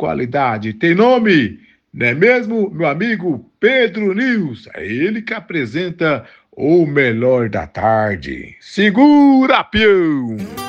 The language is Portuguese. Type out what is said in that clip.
qualidade. Tem nome, não é mesmo, meu amigo Pedro News? É ele que apresenta o melhor da tarde. Segura, peão!